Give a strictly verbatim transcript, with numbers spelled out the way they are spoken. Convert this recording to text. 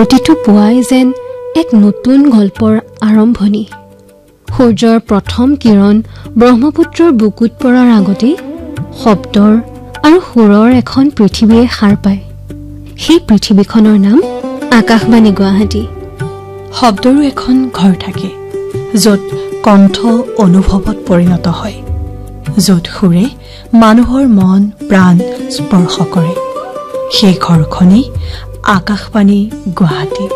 প্ৰতিটো পুৱাই যেন এক নতুন গল্পৰ আৰম্ভণি। সূৰ্যৰ প্ৰথম কিৰণ ব্ৰহ্মপুত্ৰৰ বুকুত পৰাৰ আগতেই শব্দৰ আৰু সুৰৰ এখন পৃথিৱীয়ে সাৰ পায়। সেই পৃথিৱীখনৰ নাম আকাশবাণী গুৱাহাটী। শব্দৰো এখন ঘৰ থাকে, য'ত কণ্ঠ অনুভৱত পৰিণত হয়, য'ত সুৰে মানুহৰ মন প্ৰাণ স্পৰ্শ কৰে। সেই ঘৰখনেই আকাশবাণী গুৱাহাটী।